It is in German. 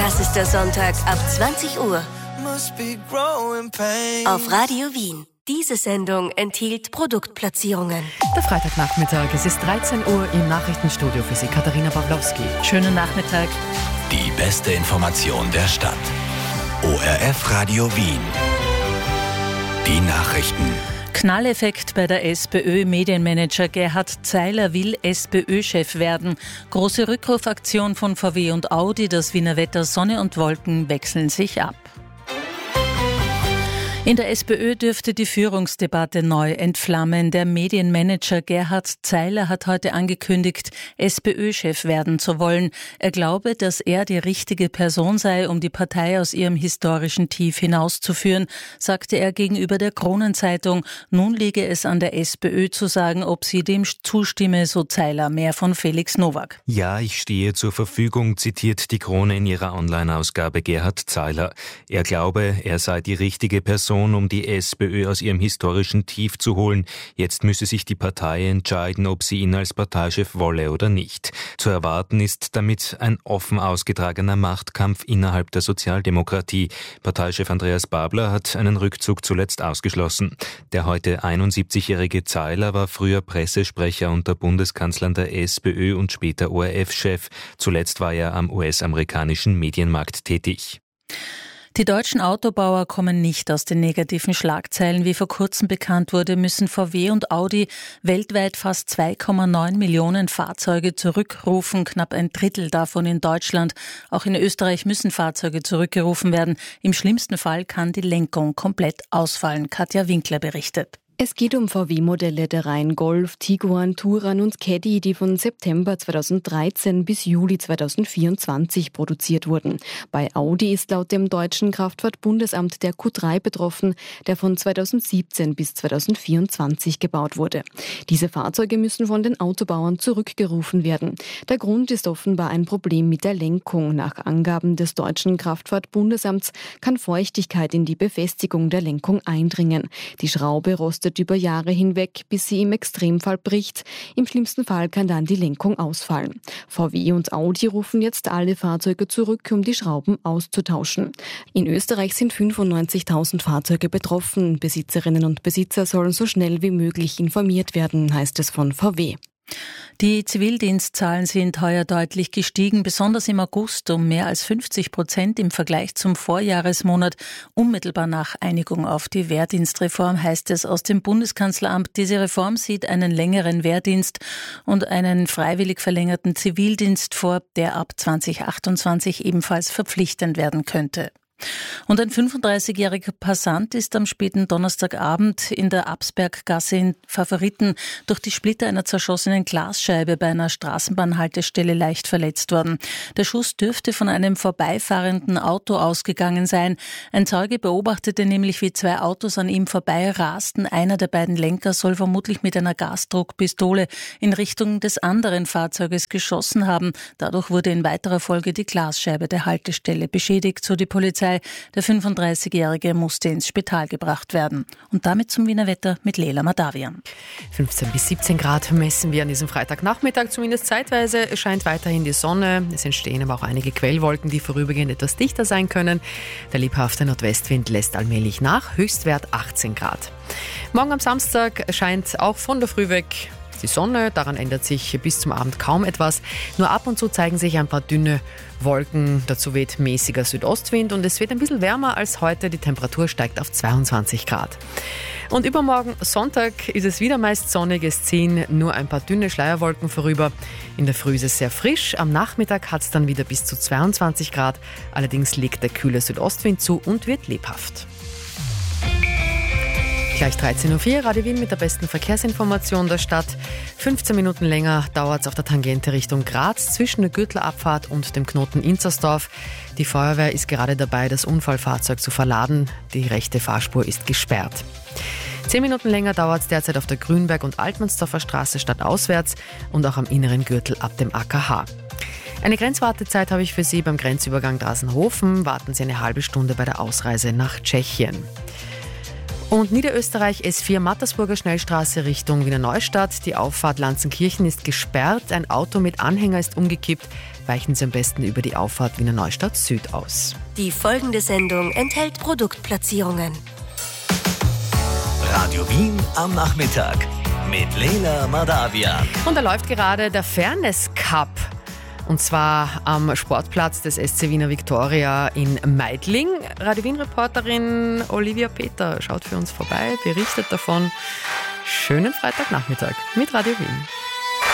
Das ist der Sonntag ab 20 Uhr. Auf Radio Wien. Diese Sendung enthielt Produktplatzierungen. Der Freitagnachmittag, es ist 13 Uhr im Nachrichtenstudio für Sie, Katharina Pawlowski. Schönen Nachmittag. Die beste Information der Stadt. ORF Radio Wien. Die Nachrichten. Knalleffekt bei der SPÖ. Medienmanager Gerhard Zeiler will SPÖ-Chef werden. Große Rückrufaktion von VW und Audi. Das Wiener Wetter, Sonne und Wolken wechseln sich ab. In der SPÖ dürfte die Führungsdebatte neu entflammen. Der Medienmanager Gerhard Zeiler hat heute angekündigt, SPÖ-Chef werden zu wollen. Er glaube, dass er die richtige Person sei, um die Partei aus ihrem historischen Tief hinauszuführen, sagte er gegenüber der Kronenzeitung. Nun liege es an der SPÖ zu sagen, ob sie dem zustimme, so Zeiler. Mehr von Felix Nowak. Ja, ich stehe zur Verfügung, zitiert die Krone in ihrer Online-Ausgabe Gerhard Zeiler. Er glaube, er sei die richtige Person, um die SPÖ aus ihrem historischen Tief zu holen. Jetzt müsse sich die Partei entscheiden, ob sie ihn als Parteichef wolle oder nicht. Zu erwarten ist damit ein offen ausgetragener Machtkampf innerhalb der Sozialdemokratie. Parteichef Andreas Babler hat einen Rückzug zuletzt ausgeschlossen. Der heute 71-jährige Zeiler war früher Pressesprecher unter Bundeskanzlern der SPÖ und später ORF-Chef. Zuletzt war er am US-amerikanischen Medienmarkt tätig. Die deutschen Autobauer kommen nicht aus den negativen Schlagzeilen. Wie vor kurzem bekannt wurde, müssen VW und Audi weltweit fast 2,9 Millionen Fahrzeuge zurückrufen, knapp ein Drittel davon in Deutschland. Auch in Österreich müssen Fahrzeuge zurückgerufen werden. Im schlimmsten Fall kann die Lenkung komplett ausfallen. Katja Winkler berichtet. Es geht um VW-Modelle der Reihen Golf, Tiguan, Touran und Caddy, die von September 2013 bis Juli 2024 produziert wurden. Bei Audi ist laut dem deutschen Kraftfahrtbundesamt der Q3 betroffen, der von 2017 bis 2024 gebaut wurde. Diese Fahrzeuge müssen von den Autobauern zurückgerufen werden. Der Grund ist offenbar ein Problem mit der Lenkung. Nach Angaben des deutschen Kraftfahrtbundesamts kann Feuchtigkeit in die Befestigung der Lenkung eindringen. Die Schraube rostet über Jahre hinweg, bis sie im Extremfall bricht. Im schlimmsten Fall kann dann die Lenkung ausfallen. VW und Audi rufen jetzt alle Fahrzeuge zurück, um die Schrauben auszutauschen. In Österreich sind 95.000 Fahrzeuge betroffen. Besitzerinnen und Besitzer sollen so schnell wie möglich informiert werden, heißt es von VW. Die Zivildienstzahlen sind heuer deutlich gestiegen, besonders im August um mehr als 50% im Vergleich zum Vorjahresmonat. Unmittelbar nach Einigung auf die Wehrdienstreform heißt es aus dem Bundeskanzleramt. Diese Reform sieht einen längeren Wehrdienst und einen freiwillig verlängerten Zivildienst vor, der ab 2028 ebenfalls verpflichtend werden könnte. Und ein 35-jähriger Passant ist am späten Donnerstagabend in der Absberggasse in Favoriten durch die Splitter einer zerschossenen Glasscheibe bei einer Straßenbahnhaltestelle leicht verletzt worden. Der Schuss dürfte von einem vorbeifahrenden Auto ausgegangen sein. Ein Zeuge beobachtete nämlich, wie zwei Autos an ihm vorbei rasten. Einer der beiden Lenker soll vermutlich mit einer Gasdruckpistole in Richtung des anderen Fahrzeuges geschossen haben. Dadurch wurde in weiterer Folge die Glasscheibe der Haltestelle beschädigt, so die Polizei. Der 35-Jährige musste ins Spital gebracht werden. Und damit zum Wiener Wetter mit Leila Madavian. 15 bis 17 Grad messen wir an diesem Freitagnachmittag. Zumindest zeitweise scheint weiterhin die Sonne. Es entstehen aber auch einige Quellwolken, die vorübergehend etwas dichter sein können. Der lebhafte Nordwestwind lässt allmählich nach. Höchstwert 18 Grad. Morgen am Samstag scheint auch von der Früh weg die Sonne, daran ändert sich bis zum Abend kaum etwas. Nur ab und zu zeigen sich ein paar dünne Wolken. Dazu weht mäßiger Südostwind und es wird ein bisschen wärmer als heute. Die Temperatur steigt auf 22 Grad. Und übermorgen Sonntag ist es wieder meist sonnig. Es ziehen nur ein paar dünne Schleierwolken vorüber. In der Früh ist es sehr frisch. Am Nachmittag hat es dann wieder bis zu 22 Grad. Allerdings legt der kühle Südostwind zu und wird lebhaft. Gleich 13.04 Uhr, Radio Wien mit der besten Verkehrsinformation der Stadt. 15 Minuten länger dauert es auf der Tangente Richtung Graz zwischen der Gürtelabfahrt und dem Knoten Inzersdorf. Die Feuerwehr ist gerade dabei, das Unfallfahrzeug zu verladen. Die rechte Fahrspur ist gesperrt. 10 Minuten länger dauert es derzeit auf der Grünberg- und Altmannsdorfer Straße stadtauswärts und auch am inneren Gürtel ab dem AKH. Eine Grenzwartezeit habe ich für Sie beim Grenzübergang Drasenhofen. Warten Sie eine halbe Stunde bei der Ausreise nach Tschechien. Und Niederösterreich S4 Mattersburger Schnellstraße Richtung Wiener Neustadt. Die Auffahrt Lanzenkirchen ist gesperrt. Ein Auto mit Anhänger ist umgekippt. Weichen Sie am besten über die Auffahrt Wiener Neustadt Süd aus. Die folgende Sendung enthält Produktplatzierungen. Radio Wien am Nachmittag mit Leila Madavian. Und da läuft gerade der Fairness Cup. Und zwar am Sportplatz des SC Wiener Viktoria in Meidling. Radio Wien-Reporterin Olivia Peter schaut für uns vorbei, berichtet davon. Schönen Freitagnachmittag mit Radio Wien.